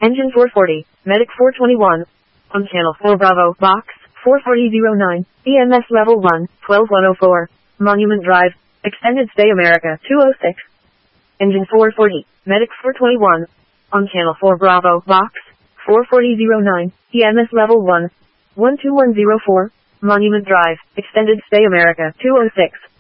Engine 440, Medic 421. On Channel 4 Bravo, Box 44009, EMS Level 1, 12104. Monument Drive, Extended Stay America 206. Engine 440, Medic 421. On Channel 4 Bravo, Box 44009, EMS Level 1, 12104. Monument Drive, Extended Stay America 206.